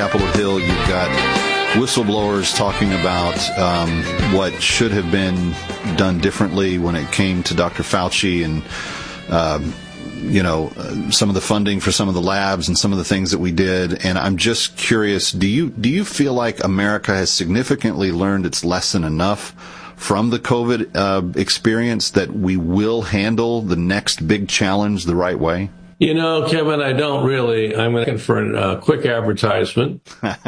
Capitol Hill, you've got whistleblowers talking about what should have been done differently when it came to Dr. Fauci and, some of the funding for some of the labs and some of the things that we did. And I'm just curious, do you feel like America has significantly learned its lesson enough from the COVID experience that we will handle the next big challenge the right way? Kevin, I don't really. I'm looking for a quick advertisement.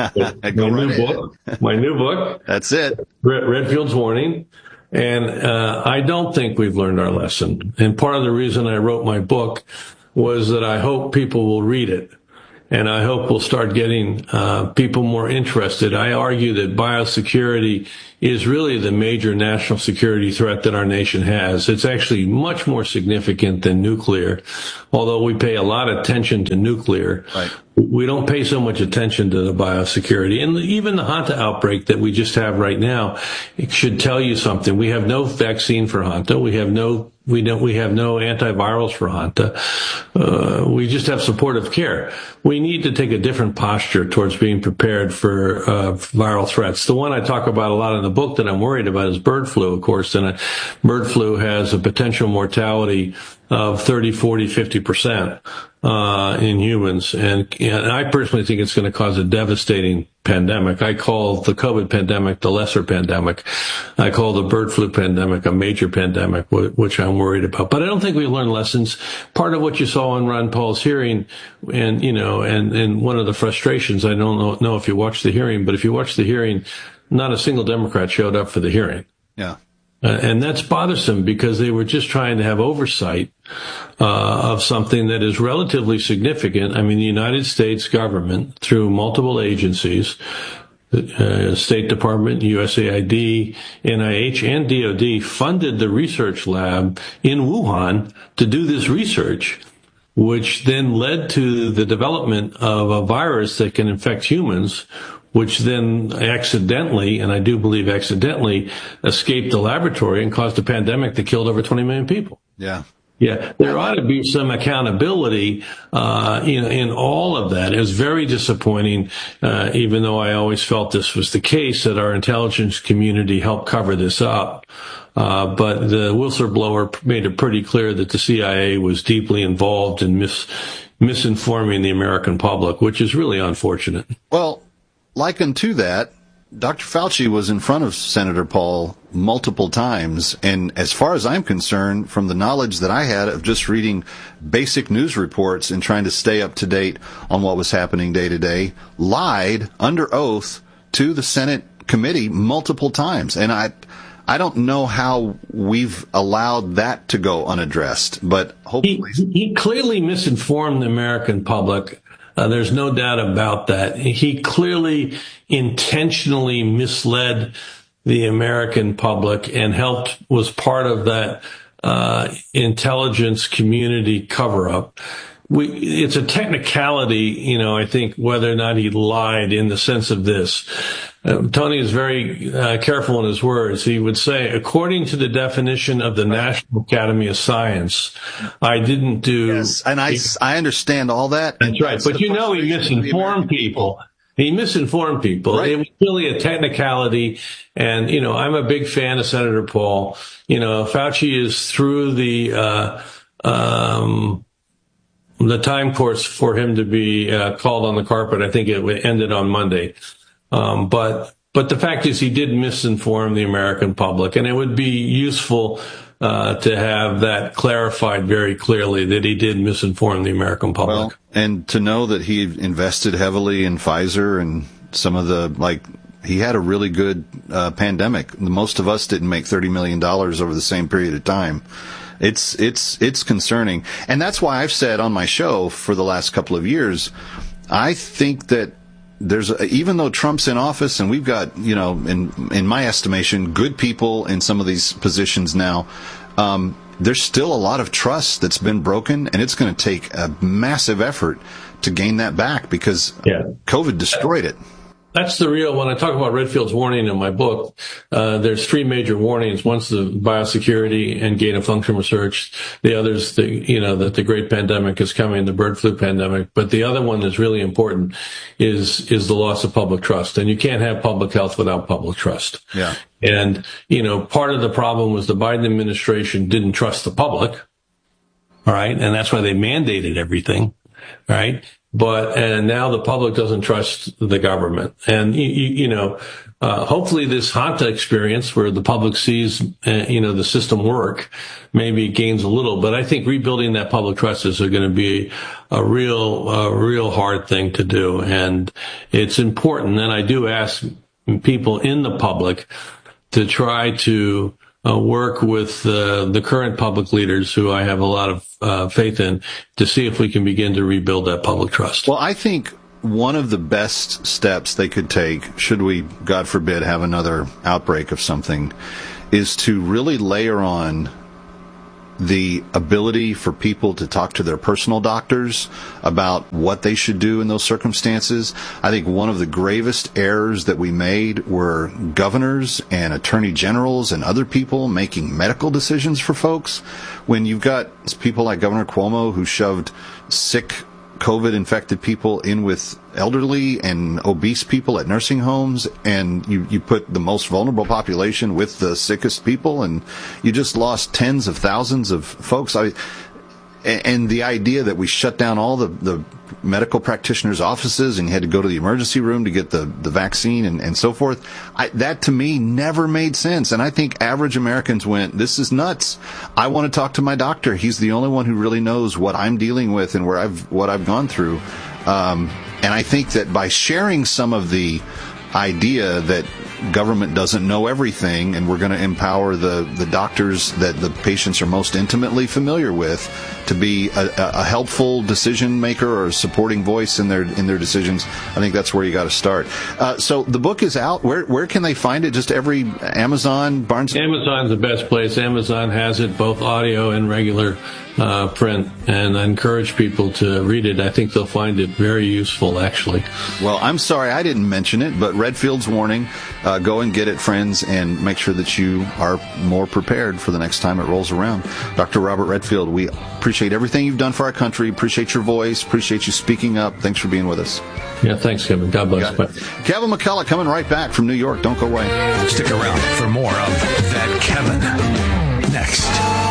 My new book. That's it. Redfield's Warning. And I don't think we've learned our lesson. And part of the reason I wrote my book was that I hope people will read it. And I hope we'll start getting people more interested. I argue that biosecurity is really the major national security threat that our nation has. It's actually much more significant than nuclear, although we pay a lot of attention to nuclear. Right. We don't pay so much attention to the biosecurity. And even the Hanta outbreak that we just have right now, it should tell you something. We have no vaccine for Hanta. We have no antivirals for Hanta. We just have supportive care. We need to take a different posture towards being prepared for viral threats. The one I talk about a lot in the book that I'm worried about is bird flu, of course. And bird flu has a potential mortality of 30, 40, 50% in humans. And I personally think it's going to cause a devastating pandemic. I call the COVID pandemic the lesser pandemic. I call the bird flu pandemic a major pandemic, which I'm worried about. But I don't think we learned lessons. Part of what you saw in Ron Paul's hearing, and one of the frustrations, I don't know if you watched the hearing, but if you watched the hearing, not a single Democrat showed up for the hearing. Yeah. And that's bothersome because they were just trying to have oversight of something that is relatively significant. I mean, the United States government, through multiple agencies, State Department, USAID, NIH, and DOD, funded the research lab in Wuhan to do this research, which then led to the development of a virus that can infect humans, which then accidentally, and I do believe accidentally, escaped the laboratory and caused a pandemic that killed over 20 million people. Yeah. Yeah, there ought to be some accountability, in all of that. It was very disappointing, even though I always felt this was the case, that our intelligence community helped cover this up. But the whistleblower made it pretty clear that the CIA was deeply involved in misinforming the American public, which is really unfortunate. Well, likened to that, Dr. Fauci was in front of Senator Paul multiple times, and as far as I'm concerned, from the knowledge that I had of just reading basic news reports and trying to stay up to date on what was happening day to day, lied under oath to the Senate committee multiple times. And I don't know how we've allowed that to go unaddressed, but hopefully... He clearly misinformed the American public. There's no doubt about that. He clearly intentionally misled the American public and was part of that intelligence community cover-up. It's a technicality, I think, whether or not he lied in the sense of this. Tony is very careful in his words. He would say, according to the definition of the National Academy of Science, I didn't do... Yes, and I understand all that. That's right. But he misinformed people. He misinformed people. Right. It was really a technicality. And, I'm a big fan of Senator Paul. Fauci is through the time course for him to be called on the carpet. I think it ended on Monday. But the fact is he did misinform the American public, and it would be useful to have that clarified very clearly that he did misinform the American public. Well, and to know that he invested heavily in Pfizer and some of he had a really good pandemic. Most of us didn't make $30 million over the same period of time. It's concerning. And that's why I've said on my show for the last couple of years, I think that even though Trump's in office and we've got, in my estimation, good people in some of these positions now, there's still a lot of trust that's been broken, and it's going to take a massive effort to gain that back because COVID destroyed it. That's the real, when I talk about Redfield's warning in my book, there's three major warnings. One's the biosecurity and gain of function research. The other's that the great pandemic is coming, the bird flu pandemic. But the other one that's really important is the loss of public trust. And you can't have public health without public trust. Yeah. And, part of the problem was the Biden administration didn't trust the public. All right. And that's why they mandated everything. Right. And now the public doesn't trust the government. And, hopefully this Hanta experience where the public sees, the system work, maybe gains a little. But I think rebuilding that public trust is going to be a real hard thing to do. And it's important. And I do ask people in the public to try to work with the current public leaders who I have a lot of faith in to see if we can begin to rebuild that public trust. Well, I think one of the best steps they could take, should we, God forbid, have another outbreak of something, is to really layer on the ability for people to talk to their personal doctors about what they should do in those circumstances. I think one of the gravest errors that we made were governors and attorney generals and other people making medical decisions for folks. When you've got people like Governor Cuomo who shoved sick COVID-infected people in with elderly and obese people at nursing homes, and you put the most vulnerable population with the sickest people, and you just lost tens of thousands of folks. And the idea that we shut down all the medical practitioners' offices and you had to go to the emergency room to get the vaccine and so forth, that to me never made sense. And I think average Americans went, this is nuts. I want to talk to my doctor. He's the only one who really knows what I'm dealing with and what I've gone through. And I think that by sharing some of the idea that government doesn't know everything, and we're going to empower the doctors that the patients are most intimately familiar with to be a helpful decision maker or a supporting voice in their decisions. I think that's where you got to start. So the book is out. Where can they find it? Just every Amazon, Barnes? Amazon's the best place. Amazon has it, both audio and regular print, and I encourage people to read it. I think they'll find it very useful, actually. Well, I'm sorry I didn't mention it, but Redfield's warning, go and get it, friends, and make sure that you are more prepared for the next time it rolls around. Dr. Robert Redfield, we appreciate everything you've done for our country, appreciate your voice, appreciate you speaking up. Thanks for being with us. Yeah, thanks, Kevin. God bless. Kevin McCullough coming right back from New York. Don't go away. Stick around for more of That Kevin next.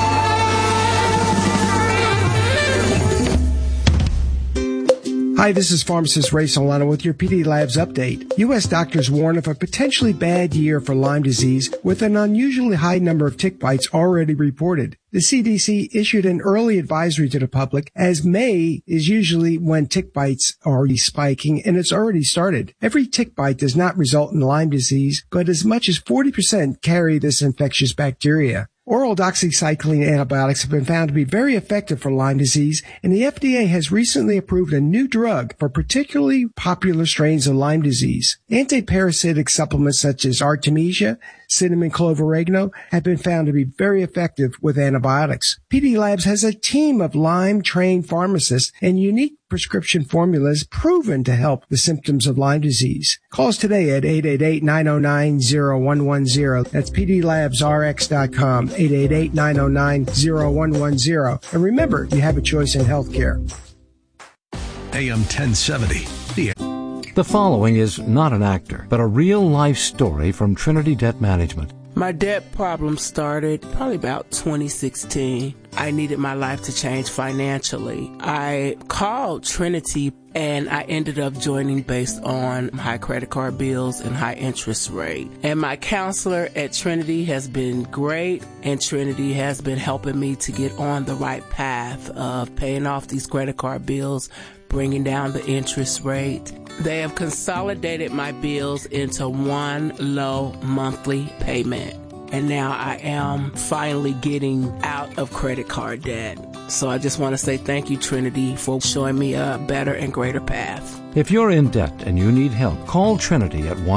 Hi, this is pharmacist Ray Solano with your PD Labs update. U.S. doctors warn of a potentially bad year for Lyme disease with an unusually high number of tick bites already reported. The CDC issued an early advisory to the public, as May is usually when tick bites are already spiking, and it's already started. Every tick bite does not result in Lyme disease, but as much as 40% carry this infectious bacteria. Oral doxycycline antibiotics have been found to be very effective for Lyme disease, and the FDA has recently approved a new drug for particularly popular strains of Lyme disease. Antiparasitic supplements such as Artemisia, cinnamon clover oregano have been found to be very effective with antibiotics. PD Labs has a team of Lyme-trained pharmacists and unique prescription formulas proven to help the symptoms of Lyme disease. Call us today at 888-909-0110. That's pdlabsrx.com, 888-909-0110. And remember, you have a choice in healthcare. AM 1070. The following is not an actor, but a real-life story from Trinity Debt Management. My debt problem started probably about 2016. I needed my life to change financially. I called Trinity and I ended up joining based on high credit card bills and high interest rate. And my counselor at Trinity has been great, and Trinity has been helping me to get on the right path of paying off these credit card bills, bringing down the interest rate. They have consolidated my bills into one low monthly payment. And now I am finally getting out of credit card debt. So I just want to say thank you, Trinity, for showing me a better and greater path. If you're in debt and you need help, call Trinity at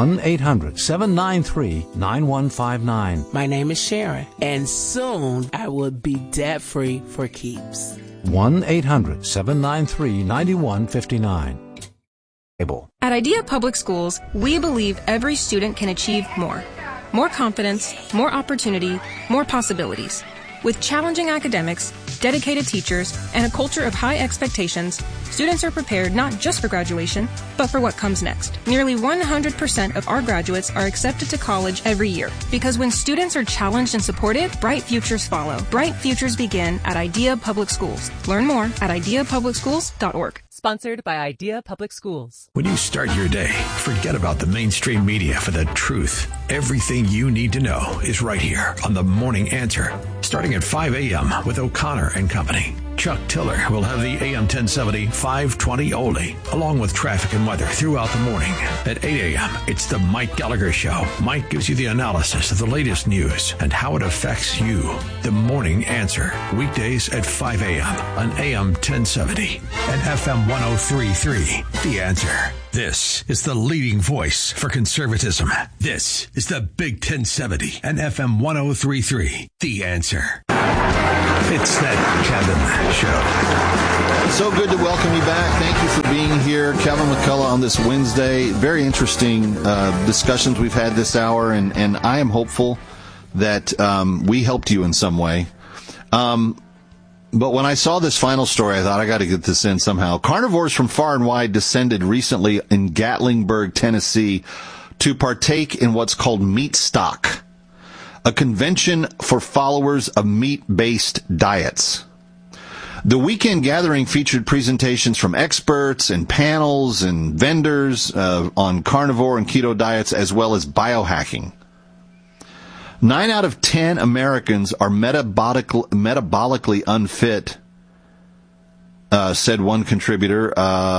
1-800-793-9159. My name is Sharon, and soon I will be debt-free for keeps. 1-800-793-9159. At Idea Public Schools, we believe every student can achieve more. More confidence, more opportunity, more possibilities. With challenging academics, dedicated teachers, and a culture of high expectations, students are prepared not just for graduation, but for what comes next. Nearly 100% of our graduates are accepted to college every year. Because when students are challenged and supported, bright futures follow. Bright futures begin at Idea Public Schools. Learn more at ideapublicschools.org. Sponsored by Idea Public Schools. When you start your day, forget about the mainstream media for the truth. Everything you need to know is right here on The Morning Answer, starting at 5 a.m. with O'Connor and Company. Chuck Tiller will have the AM 1070 520 oldie, along with traffic and weather throughout the morning. At 8 a.m., it's the Mike Gallagher Show. Mike gives you the analysis of the latest news and how it affects you. The Morning Answer, weekdays at 5 a.m. on AM 1070 and FM 103.3. The Answer. This is the leading voice for conservatism. This is the Big 1070 and FM 103.3. The Answer. It's that Kevin Show. So good to welcome you back. Thank you for being here. Kevin McCullough on this Wednesday. Very interesting discussions we've had this hour, and I am hopeful that we helped you in some way. But when I saw this final story, I thought I got to get this in somehow. Carnivores from far and wide descended recently in Gatlinburg, Tennessee, to partake in what's called Meat Stock, a convention for followers of meat-based diets. The weekend gathering featured presentations from experts and panels and vendors on carnivore and keto diets, as well as biohacking. 9 out of 10 Americans are metabolically unfit, said one contributor,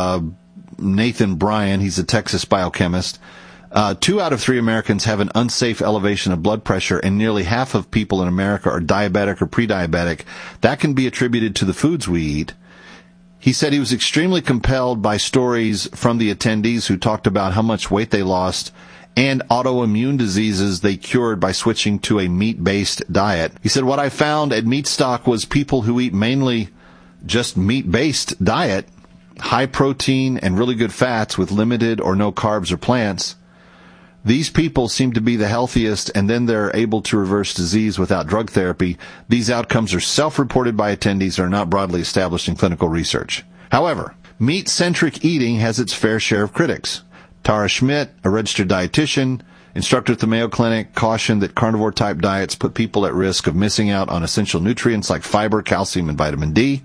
Nathan Bryan. He's a Texas biochemist. 2 out of 3 Americans have an unsafe elevation of blood pressure, and nearly half of people in America are diabetic or pre-diabetic. That can be attributed to the foods we eat. He said he was extremely compelled by stories from the attendees who talked about how much weight they lost and autoimmune diseases they cured by switching to a meat-based diet. He said, what I found at Meat Stock was people who eat mainly just meat-based diet, high protein and really good fats with limited or no carbs or plants. These people seem to be the healthiest, and then they're able to reverse disease without drug therapy. These outcomes are self-reported by attendees and are not broadly established in clinical research. However, meat-centric eating has its fair share of critics. Tara Schmidt, a registered dietitian, instructor at the Mayo Clinic, cautioned that carnivore-type diets put people at risk of missing out on essential nutrients like fiber, calcium, and vitamin D.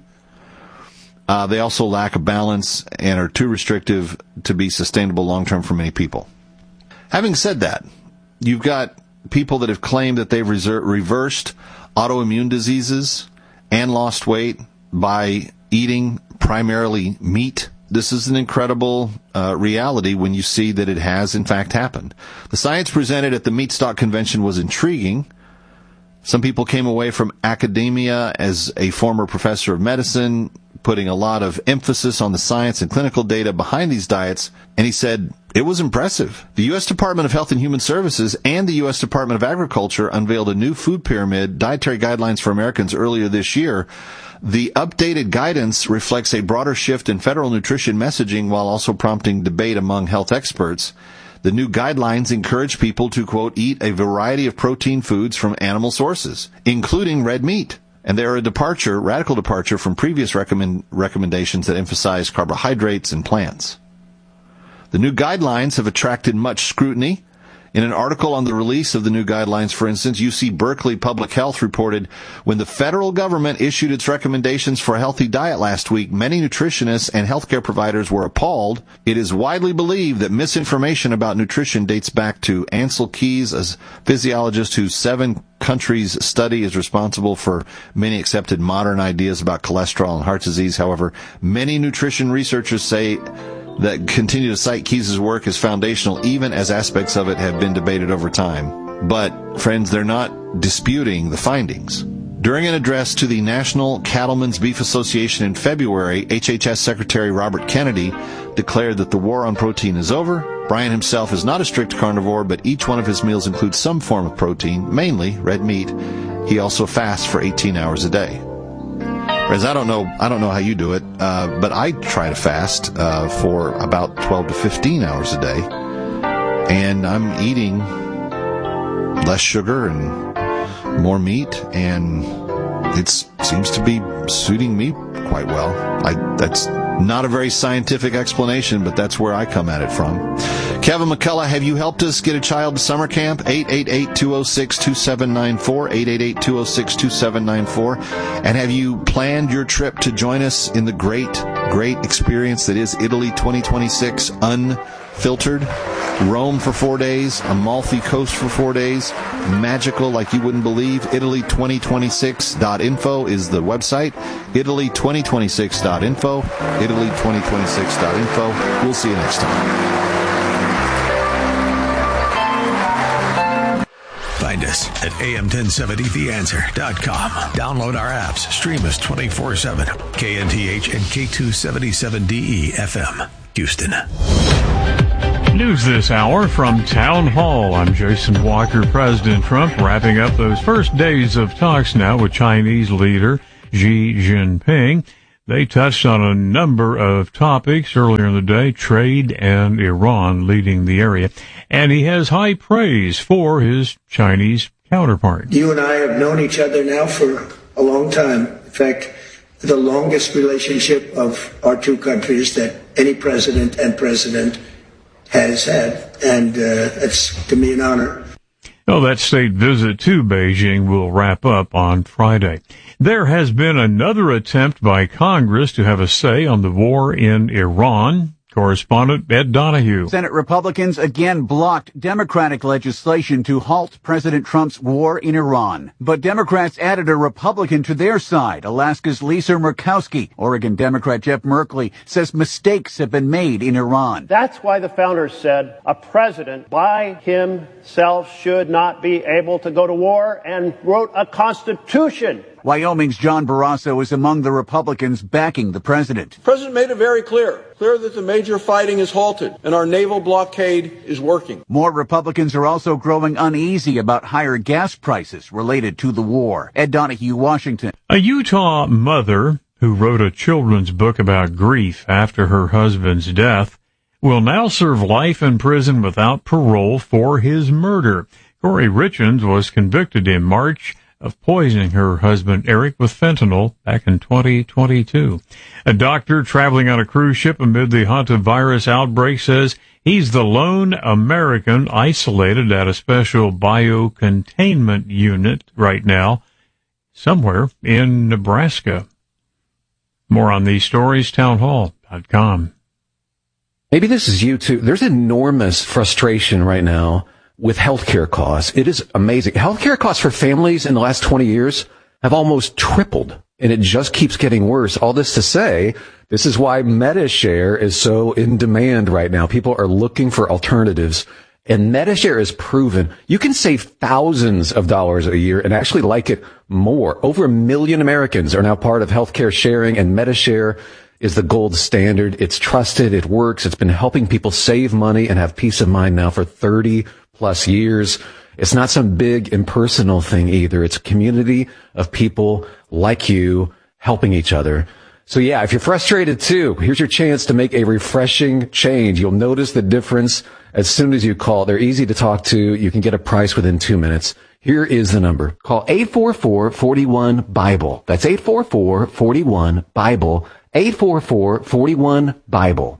They also lack a balance and are too restrictive to be sustainable long-term for many people. Having said that, you've got people that have claimed that they've reversed autoimmune diseases and lost weight by eating primarily meat. This is an incredible reality when you see that it has, in fact, happened. The science presented at the Meat Stock Convention was intriguing. Some people came away from academia as a former professor of medicine, putting a lot of emphasis on the science and clinical data behind these diets, and he said it was impressive. The U.S. Department of Health and Human Services and the U.S. Department of Agriculture unveiled a new food pyramid, dietary guidelines for Americans, earlier this year. The updated guidance reflects a broader shift in federal nutrition messaging while also prompting debate among health experts. The new guidelines encourage people to, quote, eat a variety of protein foods from animal sources, including red meat. And they're a radical departure from previous recommendations that emphasize carbohydrates and plants. The new guidelines have attracted much scrutiny. In an article on the release of the new guidelines, for instance, UC Berkeley Public Health reported when the federal government issued its recommendations for a healthy diet last week, many nutritionists and healthcare providers were appalled. It is widely believed that misinformation about nutrition dates back to Ansel Keys, a physiologist whose 7 countries study is responsible for many accepted modern ideas about cholesterol and heart disease. However, many nutrition researchers say that continue to cite Keyes' work as foundational, even as aspects of it have been debated over time. But, friends, they're not disputing the findings. During an address to the National Cattlemen's Beef Association in February, HHS Secretary Robert Kennedy declared that the war on protein is over. Bryan himself is not a strict carnivore, but each one of his meals includes some form of protein, mainly red meat. He also fasts for 18 hours a day. Whereas I don't know how you do it, but I try to fast for about 12 to 15 hours a day, and I'm eating less sugar and more meat, and it seems to be suiting me quite well. That's not a very scientific explanation, but that's where I come at it from. Kevin McCullough, have you helped us get a child to summer camp? 888-206-2794, 888-206-2794. And have you planned your trip to join us in the great experience that is Italy 2026 unfiltered? Rome for 4 days, Amalfi Coast for 4 days, magical like you wouldn't believe. Italy2026.info is the website. Italy2026.info, Italy2026.info. We'll see you next time. Find us at am1070theanswer.com. Download our apps. Stream us 24/7. KNTH and K277DE FM, Houston. News this hour from Town Hall. I'm Jason Walker. President Trump wrapping up those first days of talks now with Chinese leader Xi Jinping. They touched on a number of topics earlier in the day, trade and Iran leading the area. And he has high praise for his Chinese counterpart. You and I have known each other now for a long time. In fact, the longest relationship of our two countries that any president has had. And it's, to me, an honor. Well, that state visit to Beijing will wrap up on Friday. There has been another attempt by Congress to have a say on the war in Iran. Correspondent Ed Donahue. Senate Republicans again blocked Democratic legislation to halt President Trump's war in Iran. But Democrats added a Republican to their side. Alaska's Lisa Murkowski. Oregon Democrat Jeff Merkley says mistakes have been made in Iran. That's why the founders said a president by himself should not be able to go to war, and wrote a constitution. Wyoming's John Barrasso is among the Republicans backing the president. The president made it very clear that the major fighting is halted and our naval blockade is working. More Republicans are also growing uneasy about higher gas prices related to the war. Ed Donahue, Washington. A Utah mother who wrote a children's book about grief after her husband's death will now serve life in prison without parole for his murder. Corey Richens was convicted in March of poisoning her husband Eric with fentanyl back in 2022. A doctor traveling on a cruise ship amid the hantavirus outbreak says he's the lone American isolated at a special biocontainment unit right now somewhere in Nebraska. More on these stories, townhall.com. Maybe this is you too. There's enormous frustration right now with healthcare costs. It is amazing. Healthcare costs for families in the last 20 years have almost tripled, and it just keeps getting worse. All this to say, this is why MediShare is so in demand right now. People are looking for alternatives, and MediShare is proven you can save thousands of dollars a year and actually like it more. Over 1 million Americans are now part of healthcare sharing, and MediShare is the gold standard. It's trusted. It works. It's been helping people save money and have peace of mind now for 30 plus years. It's not some big impersonal thing either. It's a community of people like you helping each other. So yeah, if you're frustrated too, here's your chance to make a refreshing change. You'll notice the difference as soon as you call. They're easy to talk to. You can get a price within 2 minutes. Here is the number. Call 844-41-BIBLE. That's 844-41-BIBLE. 844-41-BIBLE.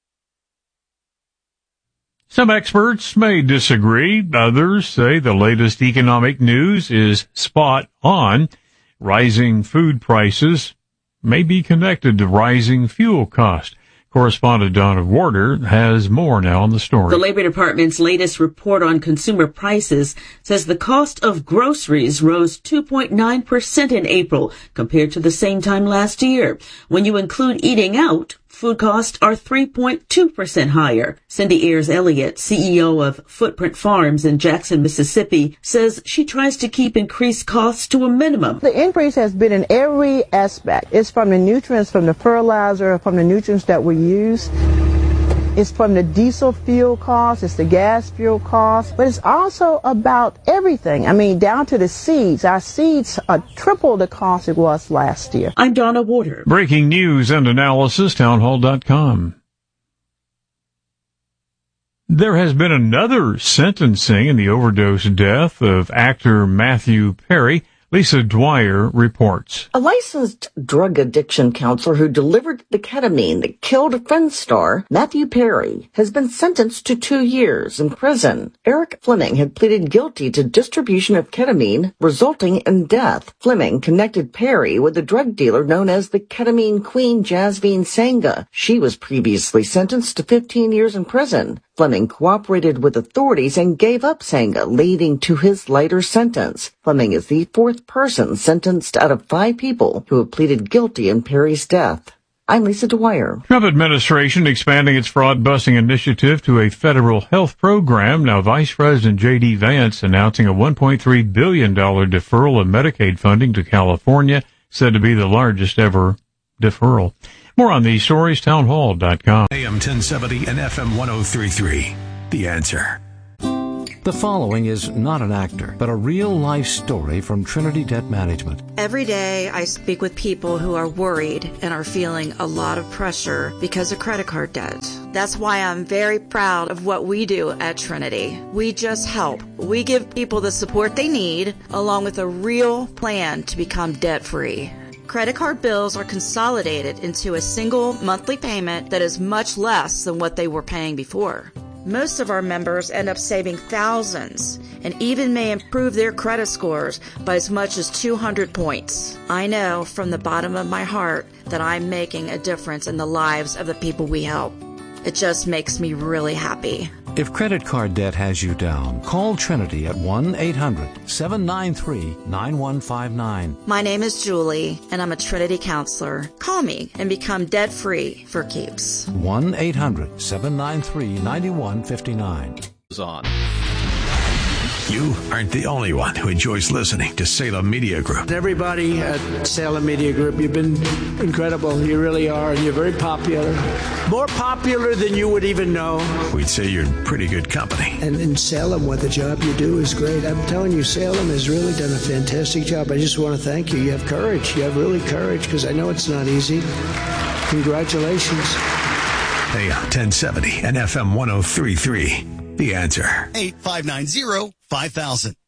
Some experts may disagree. Others say the latest economic news is spot on. Rising food prices may be connected to rising fuel costs. Correspondent Donna Warder has more now on the story. The Labor Department's latest report on consumer prices says the cost of groceries rose 2.9% in April compared to the same time last year. When you include eating out, food costs are 3.2% higher. Cindy Ayers-Elliott, CEO of Footprint Farms in Jackson, Mississippi, says she tries to keep increased costs to a minimum. The increase has been in every aspect. It's from the nutrients, from the fertilizer, from the nutrients that we use. It's from the diesel fuel cost, it's the gas fuel cost, but it's also about everything. I mean, down to the seeds. Our seeds are triple the cost it was last year. I'm Donna Warder. Breaking news and analysis, townhall.com. There has been another sentencing in the overdose death of actor Matthew Perry. Lisa Dwyer reports. A licensed drug addiction counselor who delivered the ketamine that killed Friends star Matthew Perry has been sentenced to 2 years in prison. Eric Fleming had pleaded guilty to distribution of ketamine, resulting in death. Fleming connected Perry with the drug dealer known as the ketamine queen Jasveen Sangha. She was previously sentenced to 15 years in prison. Fleming cooperated with authorities and gave up Sangha, leading to his lighter sentence. Fleming is the fourth person sentenced out of 5 people who have pleaded guilty in Perry's death. I'm Lisa Dwyer. Trump administration expanding its fraud-busting initiative to a federal health program. Now, Vice President J.D. Vance announcing a $1.3 billion deferral of Medicaid funding to California, said to be the largest ever deferral. More on these stories, townhall.com. AM 1070 and FM 103.3. The Answer. The following is not an actor, but a real-life story from Trinity Debt Management. Every day I speak with people who are worried and are feeling a lot of pressure because of credit card debt. That's why I'm very proud of what we do at Trinity. We just help. We give people the support they need, along with a real plan to become debt-free. Credit card bills are consolidated into a single monthly payment that is much less than what they were paying before. Most of our members end up saving thousands and even may improve their credit scores by as much as 200 points. I know from the bottom of my heart that I'm making a difference in the lives of the people we help. It just makes me really happy. If credit card debt has you down, call Trinity at 1-800-793-9159. My name is Julie, and I'm a Trinity counselor. Call me and become debt-free for keeps. 1-800-793-9159. On. You aren't the only one who enjoys listening to Salem Media Group. Everybody at Salem Media Group, you've been incredible. You really are, and you're very popular. More popular than you would even know. We'd say you're in pretty good company. And in Salem, what the job you do is great. I'm telling you, Salem has really done a fantastic job. I just want to thank you. You have courage. You have really courage, because I know it's not easy. Congratulations. AM 1070 and FM 103.3. The Answer. 8590-5000.